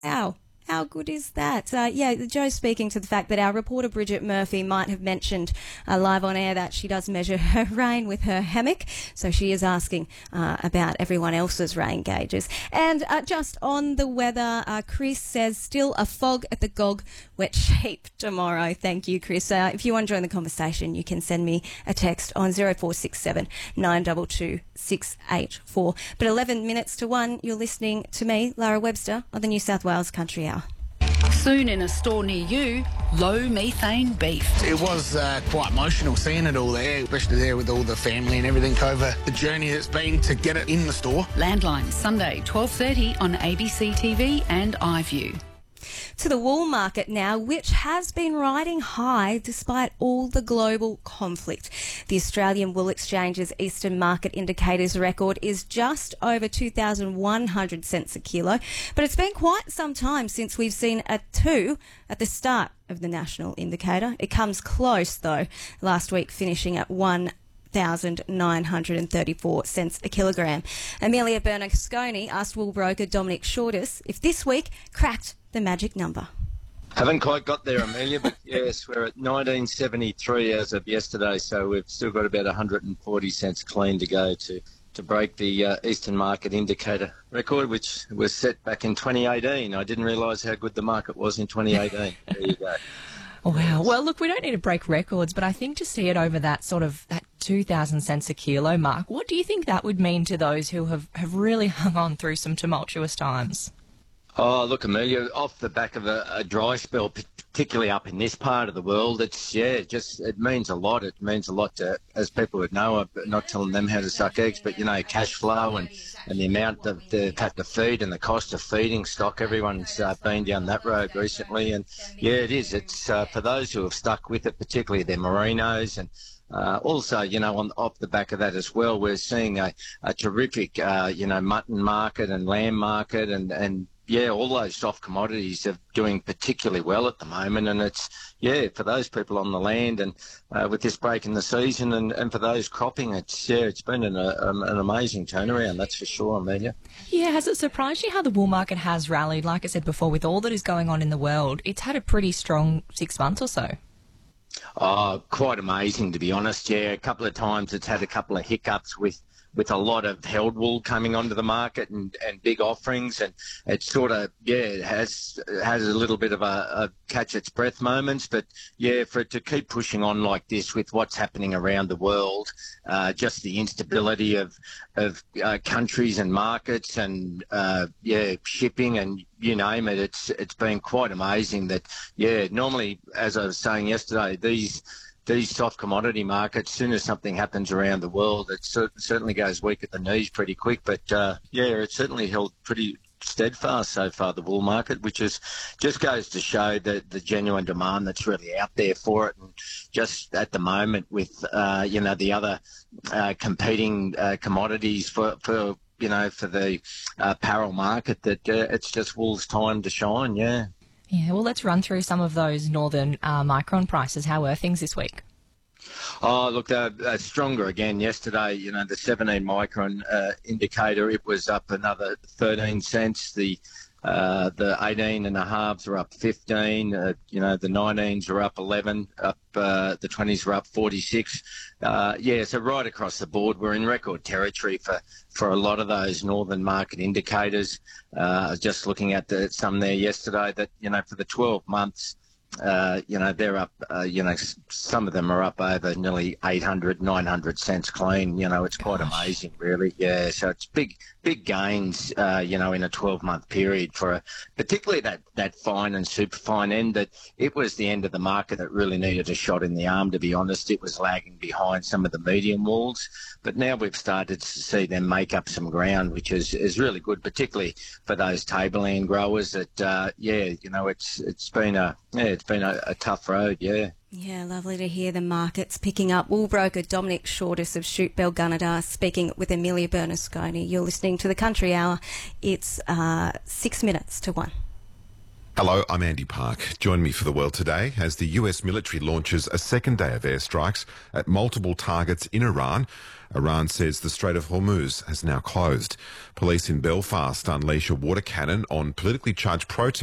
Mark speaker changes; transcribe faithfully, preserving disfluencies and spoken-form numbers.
Speaker 1: Wow. How good is that? Uh, yeah, Joe's speaking to the fact that our reporter Bridget Murphy might have mentioned uh, live on air that she does measure her rain with her hammock, so she is asking uh, about everyone else's rain gauges. And uh, just on the weather, uh, Chris says still a fog at the Gog, wet sheep tomorrow. Thank you, Chris. Uh, if you want to join the conversation, you can send me a text on zero four six seven nine two two six eight four. But eleven minutes to one, you're listening to me, Lara Webster, on the New South Wales Country Hour.
Speaker 2: Soon in a store near you, low methane beef.
Speaker 3: It was uh, quite emotional seeing it all there, especially there with all the family and everything over the journey it's been to get it in the store.
Speaker 2: Landline, Sunday, twelve thirty on A B C T V and iView.
Speaker 1: To the wool market now, which has been riding high despite all the global conflict. The Australian Wool Exchange's Eastern Market Indicators record is just over two thousand one hundred cents a kilo, but it's been quite some time since we've seen a two at the start of the national indicator. It comes close, though, last week finishing at one one thousand nine hundred thirty-four cents a kilogram. Amelia Bernasconi asked wool broker Dominic Shortis if this week cracked the magic number.
Speaker 4: Haven't quite got there, Amelia, but yes, we're at nineteen seventy-three as of yesterday, so we've still got about one hundred forty cents clean to go to, to break the uh, Eastern Market Indicator record, which was set back in twenty eighteen. I didn't realise how good the market was in twenty eighteen. There you go.
Speaker 5: Wow. Well, look, we don't need to break records, but I think to see it over that sort of that two thousand cents a kilo mark, what do you think that would mean to those who have, have really hung on through some tumultuous times?
Speaker 4: Oh, look, Amelia, off the back of a, a dry spell, particularly up in this part of the world, it's, yeah, just, it means a lot. It means a lot to, as people would know, I'm not telling them how to suck eggs, but, you know, cash flow and, and the amount that they've had to feed and the cost of feeding stock. Everyone's uh, been down that road recently. And, yeah, it is. It's uh, for those who have stuck with it, particularly their merinos and, Uh, also, you know, on off the back of that as well, we're seeing a, a terrific, uh, you know, mutton market and lamb market and, and, yeah, all those soft commodities are doing particularly well at the moment. And it's, yeah, for those people on the land and uh, with this break in the season and, and for those cropping, it's, yeah, it's been an, um, an amazing turnaround, that's for sure, Amelia.
Speaker 5: Yeah, has it surprised you how the wool market has rallied? Like I said before, with all that is going on in the world, it's had a pretty strong six months or so.
Speaker 4: Oh, quite amazing, to be honest. Yeah, a couple of times it's had a couple of hiccups with, with a lot of held wool coming onto the market and, and big offerings, and it sort of, yeah, it has has a little bit of a, a catch its breath moments, but yeah, for it to keep pushing on like this with what's happening around the world, uh, just the instability of of uh, countries and markets and uh, yeah, shipping and you name it, it's it's been quite amazing that, yeah, normally, as I was saying yesterday, these these soft commodity markets, as soon as something happens around the world, it cer- certainly goes weak at the knees pretty quick. But, uh, yeah, it's certainly held pretty steadfast so far, the wool market, which is just goes to show the, the genuine demand that's really out there for it. And just at the moment with, uh, you know, the other uh, competing uh, commodities for, for, you know, for the uh, apparel market, that uh, it's just wool's time to shine, yeah.
Speaker 5: Yeah, well, let's run through some of those northern uh, micron prices. How were things this week?
Speaker 4: Oh, look, they're, they're stronger again. Yesterday, you know, the seventeen micron uh, indicator, it was up another thirteen cents. The uh, the eighteen and a halves are up fifteen. Uh, you know, the nineteens are up eleven. Up uh, the twenties are up forty-six. Uh, yeah, so right across the board, we're in record territory for, for a lot of those northern market indicators. Uh, I was just looking at the, some there yesterday that, you know, for the twelve months, Uh, you know, they're up, uh, you know, some of them are up over nearly eight hundred, nine hundred cents clean. You know, it's quite Gosh. amazing, really. Yeah, so it's big, big gains, uh, you know, in a twelve-month period for a, particularly that, that fine and super fine end. That it was the end of the market that really needed a shot in the arm, to be honest. It was lagging behind some of the medium wools. But now we've started to see them make up some ground, which is, is really good, particularly for those tableland growers that, uh, yeah, you know, it's it's been a, yeah, it's been a, a tough road, yeah.
Speaker 1: Yeah, lovely to hear the markets picking up. Wool broker Dominic Shortis of Shute Bell Gunnedah speaking with Amelia Bernasconi. You're listening to the Country Hour. It's uh, six minutes to one.
Speaker 6: Hello, I'm Andy Park. Join me for the world today as the U S military launches a second day of airstrikes at multiple targets in Iran. Iran says the Strait of Hormuz has now closed. Police in Belfast unleash a water cannon on politically charged protesters